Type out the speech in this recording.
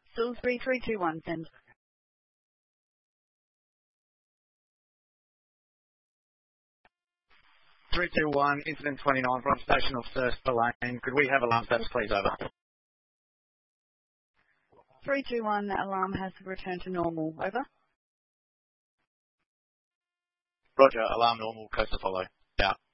Salisbury 321, send. 321, incident 29 from station of Thurster Lane. Could we have alarm status, please? Over. 321, alarm has returned to normal. Over. Roger, alarm normal, coast to follow. Out.